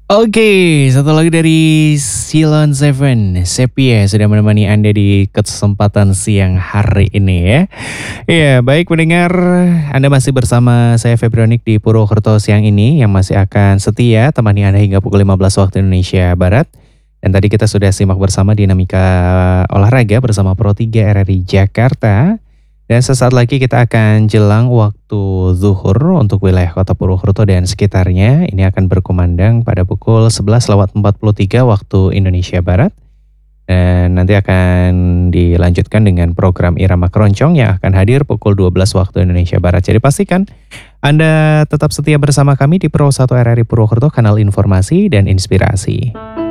Oke, satu lagi dari Silon Seven, Sepia sudah menemani Anda di kesempatan siang hari ini ya. Iya, baik pendengar, Anda masih bersama saya Febrionik di Purwokerto siang ini yang masih akan setia temani Anda hingga pukul 15 waktu Indonesia Barat. Dan tadi kita sudah simak bersama dinamika olahraga bersama Pro 3 RRI Jakarta. Dan sesaat lagi kita akan jelang waktu zuhur untuk wilayah kota Purwokerto dan sekitarnya. Ini akan berkumandang pada pukul 11:43 waktu Indonesia Barat. Dan nanti akan dilanjutkan dengan program Irama Keroncong yang akan hadir pukul 12 waktu Indonesia Barat. Jadi pastikan Anda tetap setia bersama kami di Pro 1 RRI Purwokerto, kanal informasi dan inspirasi.